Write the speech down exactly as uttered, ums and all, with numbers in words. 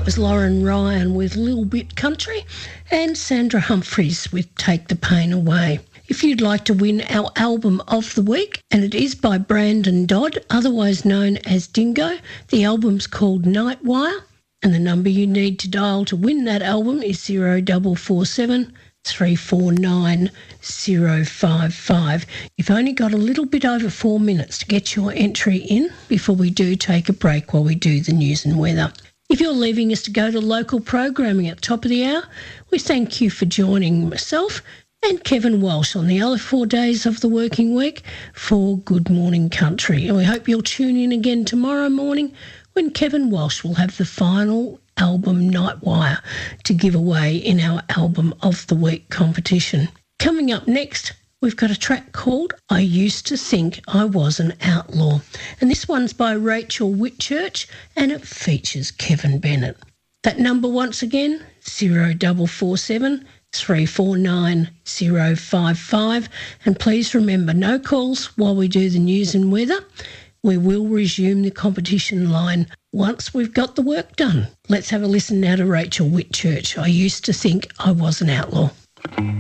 That was Lauren Ryan with Little Bit Country and Sandra Humphries with Take the Pain Away. If you'd like to win our album of the week, and it is by Brandon Dodd, otherwise known as Dingo, the album's called Nightwire, and the number you need to dial to win that album is zero four four seven, three four nine, zero five five. You've only got a little bit over four minutes to get your entry in before we do take a break while we do the news and weather. If you're leaving us to go to local programming at the top of the hour, we thank you for joining myself and Kevin Walsh on the other four days of the working week for Good Morning Country. And we hope you'll tune in again tomorrow morning when Kevin Walsh will have the final album Nightwire to give away in our Album of the Week competition. Coming up next, we've got a track called I Used to Think I Was an Outlaw. And this one's by Rachel Whitchurch and it features Kevin Bennett. That number once again, zero four four seven, three four nine, zero five five. And please remember, no calls while we do the news and weather. We will resume the competition line once we've got the work done. Let's have a listen now to Rachel Whitchurch. I used to think I was an outlaw.